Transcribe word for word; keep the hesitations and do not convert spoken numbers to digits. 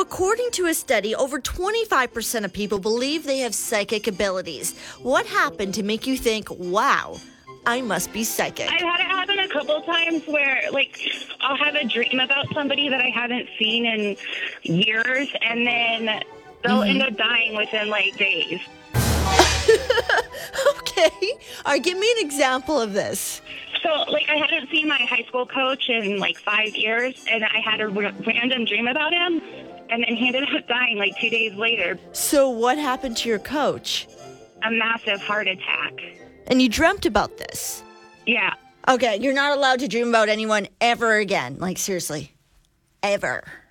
according to a study, over twenty-five percent of people believe they have psychic abilities. What happened to make you think, wow, I must be psychic? I've had it happen a couple times where, like, I'll have a dream about somebody that I haven't seen in years, and then they'll Mm-hmm. end up dying within, like, days. Okay. All right, give me an example of this. So, like, I hadn't seen my high school coach in, like, five years, and I had a r- random dream about him, and then he ended up dying, like, two days later. So what happened to your coach? A massive heart attack. And you dreamt about this? Yeah. Okay, you're not allowed to dream about anyone ever again. Like, seriously. Ever.